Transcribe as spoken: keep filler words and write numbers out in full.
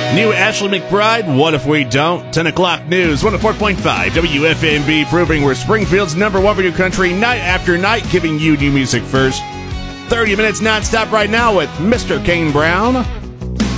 New Ashley McBride, What If We Don't? ten o'clock news, one oh four point five W F M B, proving we're Springfield's number one for your country, night after night, giving you new music first. thirty minutes nonstop right now with Mister Kane Brown.